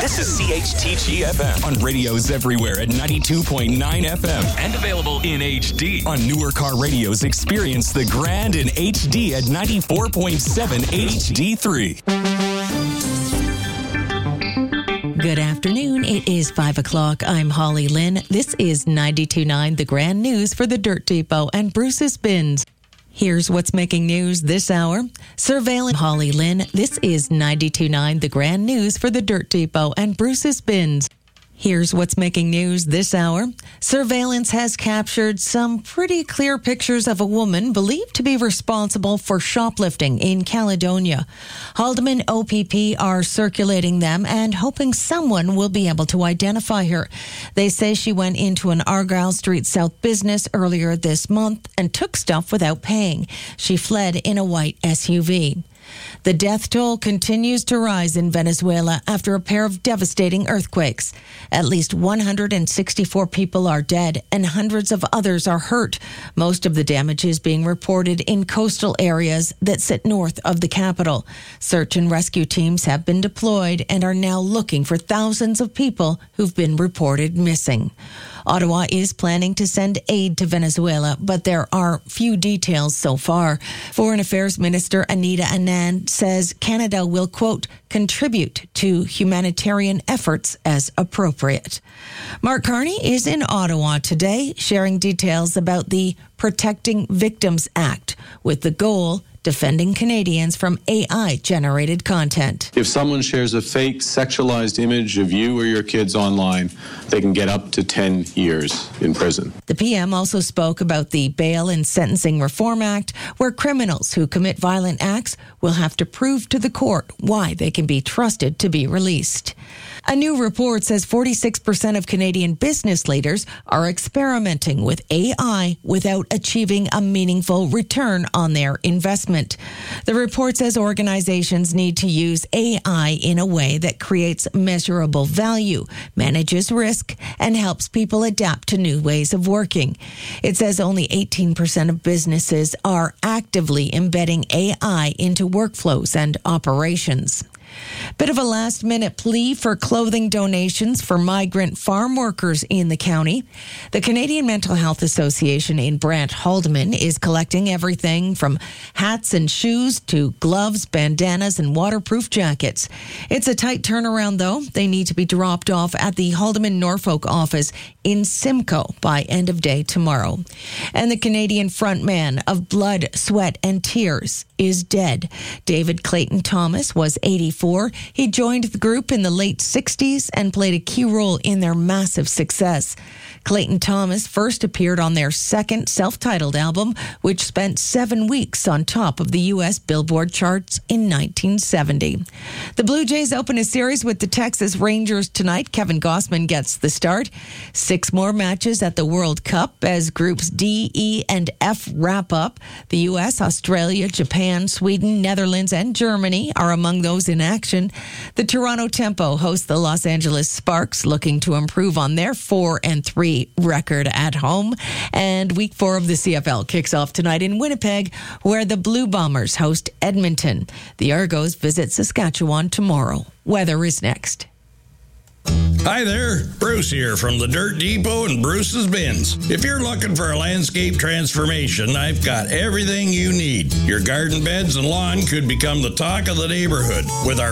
This is CHTG FM on radios everywhere at 92.9 FM and available in HD. On newer car radios, experience the grand in HD at 94.7 HD3. Good afternoon. It is 5 o'clock. I'm Holly Lynn. This is 92.9 The Grand News for the Dirt Depot and Bruce's Bins. Here's what's making news this hour. Surveillance. Holly Lynn. This is 92.9 The Grand News for the Dirt Depot and Bruce's Bins. Here's what's making news this hour. Surveillance has captured some pretty clear pictures of a woman believed to be responsible for shoplifting in Caledonia. Haldeman OPP are circulating them and hoping someone will be able to identify her. They say she went into an Argyle Street South business earlier this month and took stuff without paying. She fled in a white SUV. The death toll continues to rise in Venezuela after a pair of devastating earthquakes. At least 164 people are dead and hundreds of others are hurt. Most of the damage is being reported in coastal areas that sit north of the capital. Search and rescue teams have been deployed and are now looking for thousands of people who've been reported missing. Ottawa is planning to send aid to Venezuela, but there are few details so far. Foreign Affairs Minister Anita Anand says Canada will, quote, contribute to humanitarian efforts as appropriate. Mark Carney is in Ottawa today, sharing details about the Protecting Victims Act, with the goal defending Canadians from AI-generated content. If someone shares a fake sexualized image of you or your kids online, they can get up to 10 years in prison. The PM also spoke about the Bail and Sentencing Reform Act, where criminals who commit violent acts will have to prove to the court why they can be trusted to be released. A new report says 46% of Canadian business leaders are experimenting with AI without achieving a meaningful return on their investment. The report says organizations need to use AI in a way that creates measurable value, manages risk, and helps people adapt to new ways of working. It says only 18% of businesses are actively embedding AI into workflows and operations. Bit of a last-minute plea for clothing donations for migrant farm workers in the county. The Canadian Mental Health Association in Brant Haldeman is collecting everything from hats and shoes to gloves, bandanas, and waterproof jackets. It's a tight turnaround, though. They need to be dropped off at the Haldeman Norfolk office in Simcoe by end of day tomorrow. And the Canadian frontman of Blood, Sweat, and Tears is dead. David Clayton Thomas was 84. He joined the group in the late 60s and played a key role in their massive success. Clayton Thomas first appeared on their second self-titled album, which spent 7 weeks on top of the U.S. Billboard charts in 1970. The Blue Jays open a series with the Texas Rangers tonight. Kevin Gausman gets the start. 6 more matches at the World Cup as groups D, E, and F wrap up. The U.S., Australia, Japan, Sweden, Netherlands, and Germany are among those in action. The Toronto Tempo hosts the Los Angeles Sparks, looking to improve on their 4-3 record at home. And week 4 of the CFL kicks off tonight in Winnipeg, where the Blue Bombers host Edmonton. The Argos visit Saskatchewan tomorrow. Weather is next. Hi there, Bruce here from the Dirt Depot and Bruce's Bins. If you're looking for a landscape transformation, I've got everything you need. Your garden beds and lawn could become the talk of the neighborhood with our